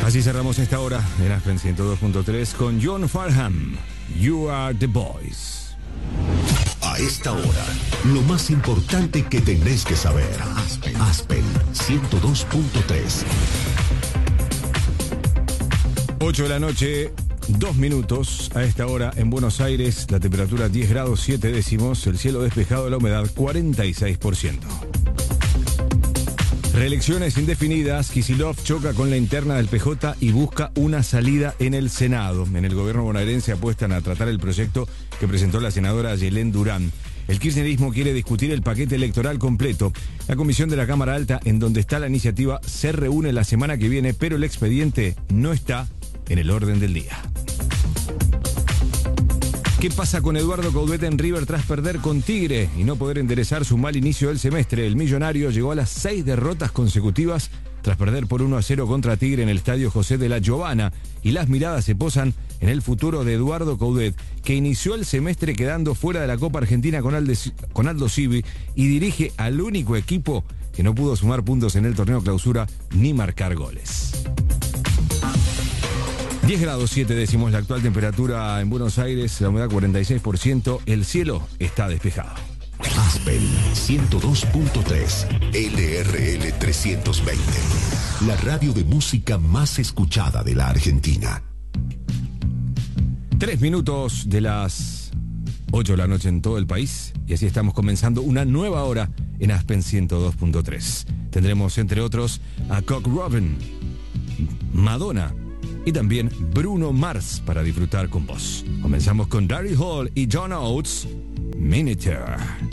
Así cerramos esta hora en Aspen 102.3 con John Farnham. You are the boys. A esta hora, lo más importante que tenés que saber. Aspen 102.3. 8 de la noche, 2 minutos. A esta hora en Buenos Aires, la temperatura 10 grados 7 décimos, el cielo despejado, la humedad 46%. Reelecciones indefinidas, Kicillof choca con la interna del PJ y busca una salida en el Senado. En el gobierno bonaerense apuestan a tratar el proyecto que presentó la senadora Yelén Durán. El kirchnerismo quiere discutir el paquete electoral completo. La comisión de la Cámara Alta, en donde está la iniciativa, se reúne la semana que viene, pero el expediente no está en el orden del día. ¿Qué pasa con Eduardo Coudet en River tras perder con Tigre y no poder enderezar su mal inicio del semestre? El millonario llegó a las 6 derrotas consecutivas tras perder por 1-0 contra Tigre en el estadio José de la Giovana, y las miradas se posan en el futuro de Eduardo Coudet, que inició el semestre quedando fuera de la Copa Argentina con Aldo Civi y dirige al único equipo que no pudo sumar puntos en el torneo clausura ni marcar goles. 10 grados 7 décimos la actual temperatura en Buenos Aires, la humedad 46%, el cielo está despejado. Aspen 102.3, LRL 320, la radio de música más escuchada de la Argentina. 3 minutos de las 8 de la noche en todo el país, y así estamos comenzando una nueva hora en Aspen 102.3. Tendremos entre otros a Cock Robin, Madonna y también Bruno Mars para disfrutar con vos. Comenzamos con Daryl Hall y John Oates, Miniature.